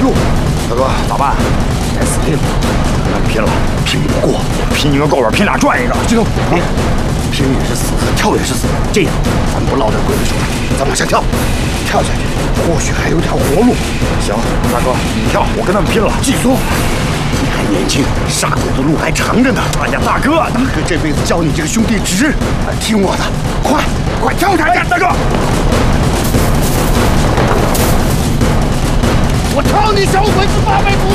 路。大哥，咋办？该死拼了！咱拼了，拼不过，拼一个够了，拼俩赚一个。金东，你拼也是死，跳也是死。这样，咱们不落在鬼子手里，咱往下跳，跳下去，或许还有条活路。行，大哥，你跳，我跟他们拼了。季松，你还年轻，杀鬼的路还长着呢。哎呀，大哥，大哥这辈子教你这个兄弟值，听我的，快跳下去，大哥！我操你小鬼子8倍毒！